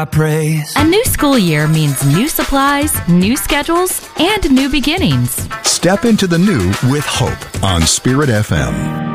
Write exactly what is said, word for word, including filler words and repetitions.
I praise. A new school year means new supplies, new schedules, and new beginnings. Step into the new with hope on Spirit F M.